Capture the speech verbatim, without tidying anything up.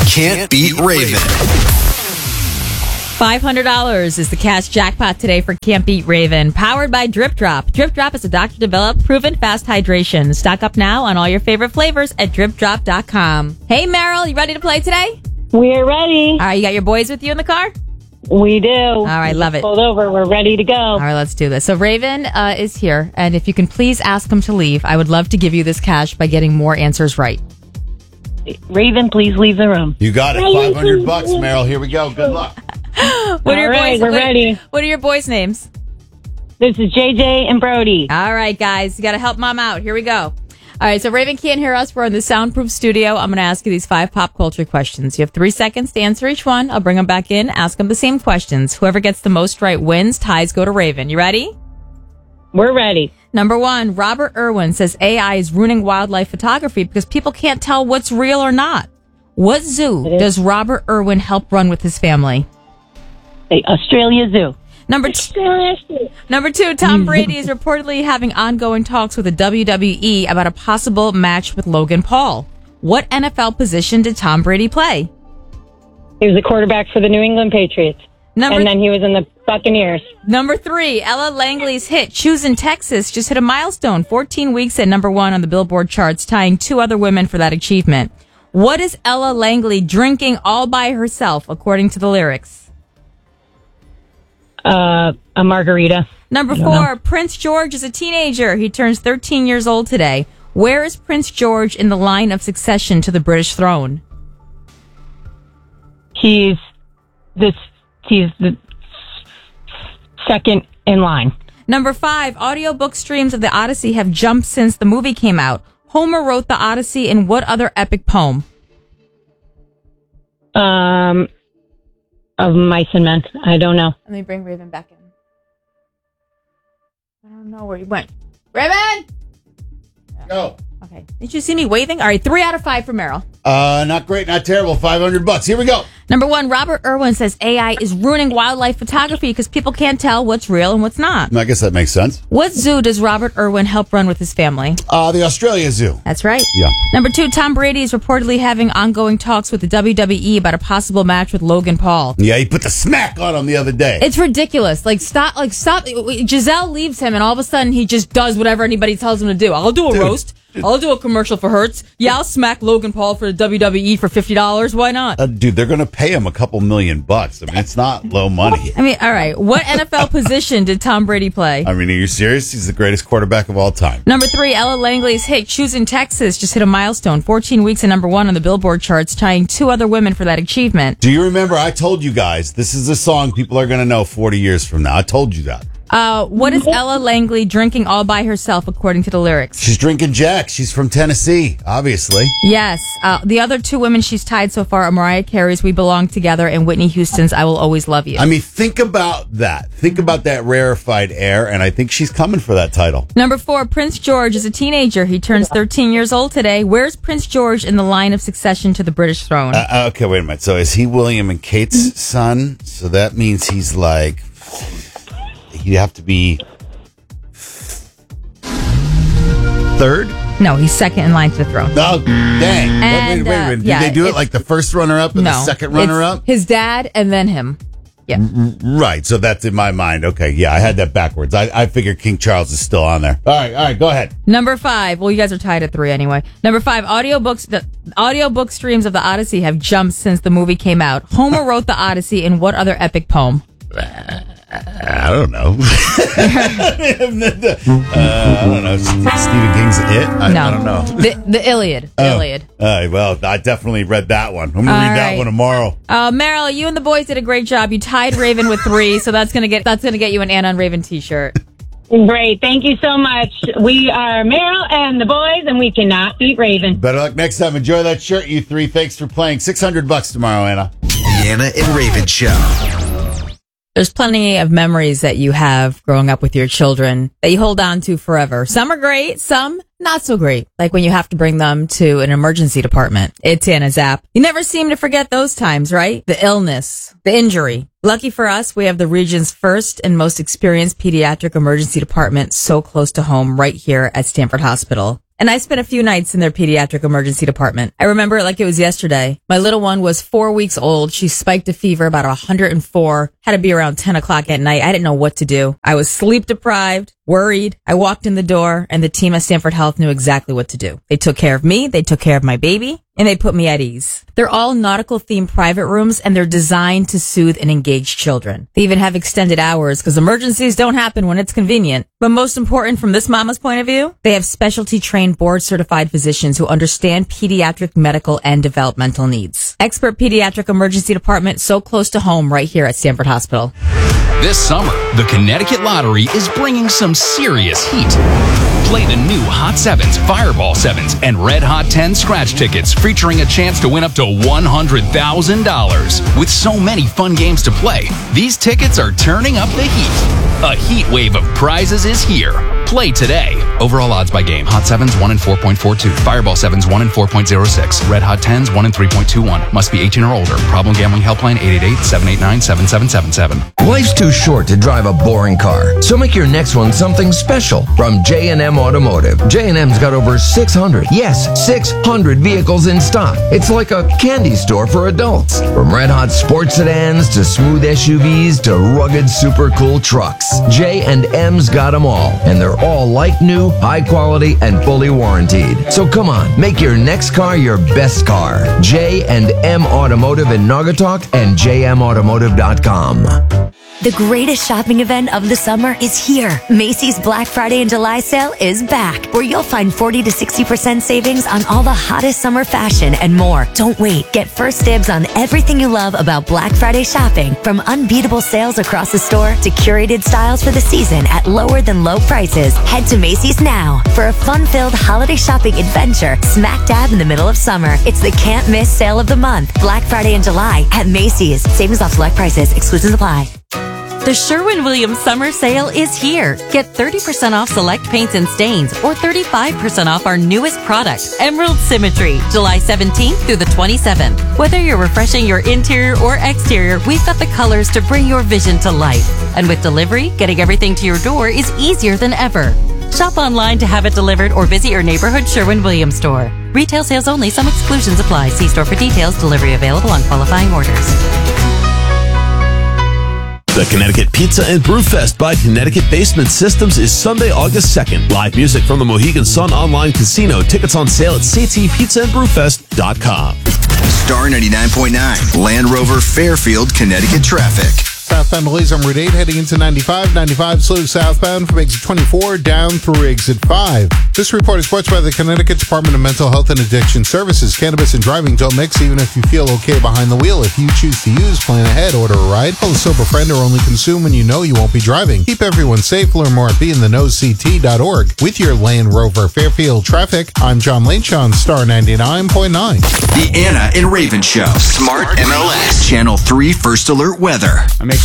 Can't Beat Raven. five hundred dollars is the cash jackpot today for Can't Beat Raven. Powered by Drip Drop. Drip Drop is a doctor-developed, proven fast hydration. Stock up now on all your favorite flavors at drip drop dot com. Hey, Meryl, you ready to play today? We're ready. All right, you got your boys with you in the car? We do. All right, love it. Pulled over. We're ready to go. All right, let's do this. So Raven uh, is here, and if you can please ask him to leave, I would love to give you this cash by getting more answers right. Raven, please leave the room. You got it. five hundred bucks, Meryl. Here we go. Good luck. What are your All right, boys? we're what, ready. What are your boys' names? This is J J and Brody. All right, guys, you got to help Mom out. Here we go. All right, so Raven can't hear us. We're in the soundproof studio. I'm going to ask you these five pop culture questions. You have three seconds to answer each one. I'll bring them back in, ask them the same questions. Whoever gets the most right wins. Ties go to Raven. You ready? We're ready. Number one, Robert Irwin says A I is ruining wildlife photography because people can't tell what's real or not. What zoo does Robert Irwin help run with his family? The Australia Zoo. Number two, number two, Tom Brady is reportedly having ongoing talks with the W W E about a possible match with Logan Paul. What N F L position did Tom Brady play? He was a quarterback for the New England Patriots. Number and then he was in the Buccaneers. Number three, Ella Langley's hit Choosing Texas just hit a milestone, fourteen weeks at number one on the Billboard charts, tying two other women for that achievement. What is Ella Langley drinking all by herself, according to the lyrics? Uh, a margarita. Number four, Prince George is a teenager. He turns thirteen years old today. Where is Prince George in the line of succession to the British throne? He's this. He's the second in line. Number five, audiobook streams of the Odyssey have jumped since the movie came out. Homer wrote the Odyssey in what other epic poem? Um, of Mice and Men. I don't know. Let me bring Raven back in. I don't know where he went. Raven! Go. Okay. Did you see me waving? All right, three out of five for Meryl. Uh, not great, not terrible. five hundred bucks. Here we go. Number one, Robert Irwin says A I is ruining wildlife photography because people can't tell what's real and what's not. I guess that makes sense. What zoo does Robert Irwin help run with his family? Uh, the Australia Zoo. That's right. Yeah. Number two, Tom Brady is reportedly having ongoing talks with the W W E about a possible match with Logan Paul. Yeah, he put the smack on him the other day. It's ridiculous. Like, stop, like, stop. Giselle leaves him and all of a sudden he just does whatever anybody tells him to do. I'll do a Dude. roast. I'll do a commercial for Hertz. Yeah, I'll smack Logan Paul for the W W E for fifty dollars. Why not? Uh, dude, they're going to pay him a couple million bucks. I mean, it's not low money. I mean, all right. What N F L position did Tom Brady play? I mean, are you serious? He's the greatest quarterback of all time. Number three, Ella Langley's hit Choosing Texas just hit a milestone. fourteen weeks at number one on the Billboard charts, tying two other women for that achievement. Do you remember? I told you guys, this is a song people are going to know forty years from now. I told you that. Uh, what is Ella Langley drinking all by herself, according to the lyrics? She's drinking Jack. She's from Tennessee, obviously. Yes. Uh, the other two women she's tied so far are Mariah Carey's We Belong Together and Whitney Houston's I Will Always Love You. I mean, think about that. Think about that rarefied air, and I think she's coming for that title. Number four, Prince George is a teenager. He turns thirteen years old today. Where's Prince George in the line of succession to the British throne? Uh, okay, wait a minute. So is he William and Kate's son? So that means he's like, he'd have to be third? No, he's second in line to the throne. Oh, dang. And, wait, wait, wait, wait. uh, Did yeah, they do it it's- like the first runner-up and No. the second it's runner-up? his dad and then him. Yeah. Right, so that's in my mind. Okay, yeah, I had that backwards. I, I figured King Charles is still on there. All right, all right, go ahead. Number five. Well, you guys are tied at three anyway. Number five. Audiobooks. The audiobook streams of the Odyssey have jumped since the movie came out. Homer wrote the Odyssey in what other epic poem? I don't know. uh, I don't know. Stephen King's It? I, no. I don't know. The, the Iliad. The Oh. Iliad. Uh, well, I definitely read that one. I'm going to read All that right. one tomorrow. Uh, Meryl, you and the boys did a great job. You tied Raven with three, so that's gonna get that's gonna get you an Anna and Raven T-shirt. Great. Thank you so much. We are Meryl and the boys, and we cannot beat Raven. Better luck next time. Enjoy that shirt, you three. Thanks for playing. six hundred bucks tomorrow, Anna. The Anna and Raven Show. There's plenty of memories that you have growing up with your children that you hold on to forever. Some are great, some not so great. Like when you have to bring them to an emergency department. It's Anna Zapp. You never seem to forget those times, right? The illness, the injury. Lucky for us, we have the region's first and most experienced pediatric emergency department so close to home right here at Stanford Hospital. And I spent a few nights in their pediatric emergency department. I remember it like it was yesterday. My little one was four weeks old. She spiked a fever about one hundred four. Had to be around ten o'clock at night. I didn't know what to do. I was sleep deprived, worried. I walked in the door and the team at Stanford Health knew exactly what to do. They took care of me. They took care of my baby. And they put me at ease. They're all nautical-themed private rooms, and they're designed to soothe and engage children. They even have extended hours because emergencies don't happen when it's convenient. But most important from this mama's point of view, they have specialty-trained, board-certified physicians who understand pediatric medical and developmental needs. Expert pediatric emergency department so close to home right here at Stanford Hospital. This summer, the Connecticut Lottery is bringing some serious heat. Play the new Hot Sevens, Fireball Sevens, and Red Hot ten scratch tickets featuring a chance to win up to one hundred thousand dollars. With so many fun games to play, these tickets are turning up the heat. A heat wave of prizes is here. Play today. Overall odds by game. Hot Sevens one in four point four two. Fireball Sevens one in four point zero six. Red Hot tens one in three point two one. Must be eighteen or older. Problem gambling helpline eight eight eight, seven eight nine, seven seven seven seven. Life's too short to drive a boring car, so make your next one something special from J and M Automotive. J and M's got over six hundred, yes, six hundred vehicles in stock. It's like a candy store for adults. From red-hot sports sedans to smooth S U Vs to rugged super cool trucks, J and M's got them all, and they're all like new, high quality, and fully warranted. So come on, make your next car your best car. J and M Automotive in Naugatuck and j m automotive dot com. The greatest shopping event of the summer is here. Macy's Black Friday and July sale is back, where you'll find forty to sixty percent savings on all the hottest summer fashion and more. Don't wait. Get first dibs on everything you love about Black Friday shopping, from unbeatable sales across the store to curated styles for the season at lower than low prices. Head to Macy's now for a fun-filled holiday shopping adventure smack dab in the middle of summer. It's the can't miss sale of the month. Black Friday and July at Macy's. Savings off select prices. Exclusions apply. The Sherwin-Williams Summer Sale is here. Get thirty percent off select paints and stains or thirty-five percent off our newest product, Emerald Symmetry, July seventeenth through the twenty-seventh. Whether you're refreshing your interior or exterior, we've got the colors to bring your vision to life. And with delivery, getting everything to your door is easier than ever. Shop online to have it delivered or visit your neighborhood Sherwin-Williams store. Retail sales only. Some exclusions apply. See store for details. Delivery available on qualifying orders. The Connecticut Pizza and Brew Fest by Connecticut Basement Systems is Sunday, August second. Live music from the Mohegan Sun Online Casino. Tickets on sale at c t pizza and brew fest dot com. Star ninety-nine point nine, Land Rover Fairfield, Connecticut traffic. Southbound delays on Route eight heading into ninety-five. ninety-five slow southbound from exit twenty-four down through exit five. This report is brought to you by the Connecticut Department of Mental Health and Addiction Services. Cannabis and driving don't mix, even if you feel okay behind the wheel. If you choose to use, plan ahead, order a ride. Call a sober friend or only consume when you know you won't be driving. Keep everyone safe. Learn more at be in the know c t dot org. With your Land Rover Fairfield traffic, I'm John Lynch on Star ninety-nine point nine. The Anna and Raven Show. Smart M L S. Channel three First Alert Weather. I make